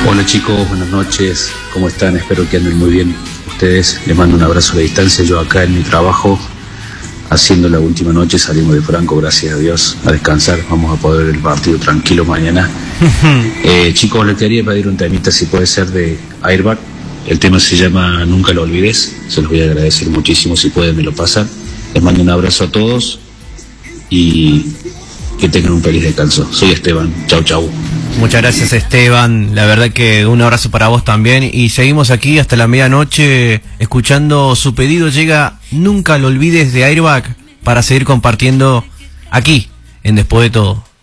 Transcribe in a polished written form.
Hola chicos, buenas noches, ¿cómo están? Espero que anden muy bien ustedes. Les mando un abrazo a la distancia. Yo acá en mi trabajo, haciendo la última noche, salimos de Franco, gracias a Dios, a descansar. Vamos a poder ver el partido tranquilo mañana. Chicos, les quería pedir un temita, si puede ser, de Airbag. El tema se llama Nunca lo olvides. Se los voy a agradecer muchísimo, si pueden me lo pasan. Les mando un abrazo a todos y que tengan un feliz descanso. Soy Esteban, chau chau. Muchas gracias, Esteban, la verdad que un abrazo para vos también, y seguimos aquí hasta la medianoche escuchando su pedido. Llega Nunca lo olvides de Airbag para seguir compartiendo aquí en Después de Todo.